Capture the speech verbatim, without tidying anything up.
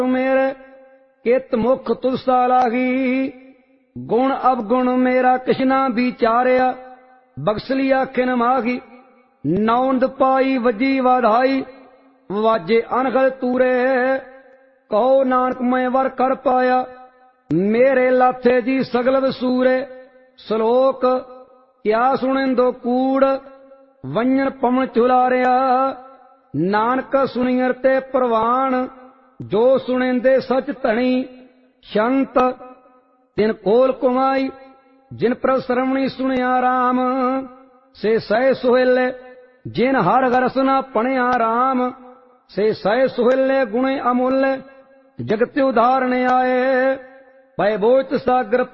मेरे कित मुख तुसा लागी। गुण अवगुण मेरा किशना विचारिया, बख्शलिया खिन मागी। नौंद पाई वजी वाधाई, वाजे अनगल तूरे। कहो नानक मैं वर कर पाया, मेरे लाथे जी सगल वसूरे। श्लोक क्या सुनिंदो कूड़, वंजन पवन चुलारिया। नानक सुनियर ते प्रवान, जो सुनिंदे सच धनी। शंत तिन कोल कुमाई, जिन पर श्रवणी सुनिया राम। से सह सुहेले जिन हर रसना पणिया राम। से सह सुहेले गुणे अमूल्य, जगत उधारने आए। भय बोच सागर